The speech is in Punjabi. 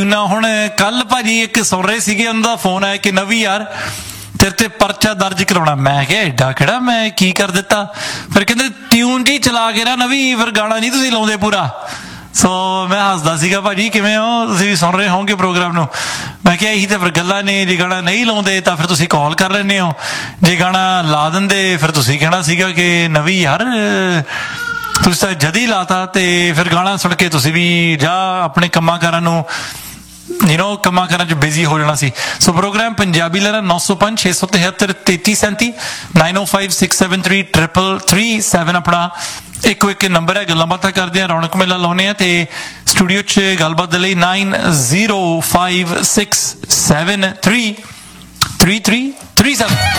ਨਾ ਹੁਣ ਕੱਲ ਭਾਜੀ ਇੱਕ ਸੁਣ ਰਹੇ ਸੀਗੇ, ਉਹਨਾਂ ਦਾ ਫੋਨ ਆਇਆ ਕਿ ਨਵੀਂ ਯਾਰ ਤੇਰੇ ਤੇ ਪਰਚਾ ਦਰਜ ਕਰਾਉਣਾ। ਮੈਂ ਕਿਹਾ ਐਡਾ ਕਿਹੜਾ, ਮੈਂ ਕੀ ਕਰ ਦਿੱਤਾ? ਫਿਰ ਕਹਿੰਦੇ ਟਿਊਨ ਜੀ ਚਲਾ ਕੇ ਨਾ ਨਵੀਂ, ਫਿਰ ਗਾਣਾ ਨਹੀਂ ਤੁਸੀਂ ਲਾਉਂਦੇ ਪੂਰਾ। ਸੋ ਮੈਂ ਹੱਸਦਾ ਸੀਗਾ, ਭਾਜੀ ਕਿਵੇਂ ਹੋ, ਤੁਸੀਂ ਵੀ ਸੁਣ ਰਹੇ ਹੋਗੇ ਪ੍ਰੋਗਰਾਮ ਨੂੰ? ਮੈਂ ਕਿਹਾ ਇਹੀ ਤਾਂ ਫਿਰ ਗੱਲਾਂ ਨੇ, ਜੇ ਗਾਣਾ ਨਹੀਂ ਲਾਉਂਦੇ ਤਾਂ ਫਿਰ ਤੁਸੀਂ ਕਾਲ ਕਰ ਲੈਂਦੇ ਹੋ, ਜੇ ਗਾਣਾ ਲਾ ਦਿੰਦੇ ਫਿਰ ਤੁਸੀਂ ਕਹਿਣਾ ਸੀਗਾ ਕਿ ਨਵੀਂ ਯਾਰ ਤੁਸੀਂ ਤਾਂ ਜਦ ਹੀ ਲਾਤਾ। ਤੇ ਫਿਰ ਗਾਣਾ ਸੁਣ ਕੇ ਤੁਸੀਂ ਵੀ ਜਾਂ ਆਪਣੇ ਕੰਮਾਂ ਕਾਰਾਂ ਨੂੰ ਕੰਮਾਂ ਕਾਰਾਂ 'ਚ ਬਿਜ਼ੀ ਹੋ ਜਾਣਾ ਸੀ। ਸੋ ਪ੍ਰੋਗਰਾਮ ਪੰਜਾਬੀ ਲਹਿਰਾ 905 673 3337 9056733337 ਆਪਣਾ ਇੱਕੋ ਇੱਕ ਨੰਬਰ ਹੈ। ਗੱਲਾਂ ਬਾਤਾਂ ਕਰਦੇ ਆ, ਰੌਣਕ ਮੇਲਾ ਲਾਉਂਦੇ ਆ, ਤੇ ਸਟੂਡੀਓ 'ਚ ਗੱਲਬਾਤ ਦੇ ਲਈ 9056733337